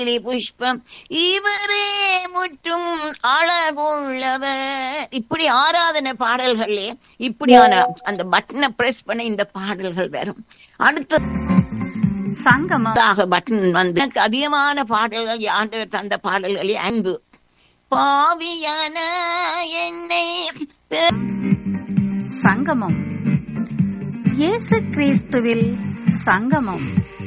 புஷ்பம் இவரே முற்றும் அளவுள்ளவர். இப்படி ஆராதனை பாடல்களே இப்படியான அந்த பட்டனை பிரஸ் பண்ண இந்த பாடல்கள் வரும். அடுத்த சங்கமம் பட்டன் வந்து எனக்கு அதிகமான பாடல்கள் ஆண்டவர் தந்த பாடல்களே அன்பு. பாவியான என்னை சங்கமம் இயேசு கிறிஸ்துவில் சங்கமம்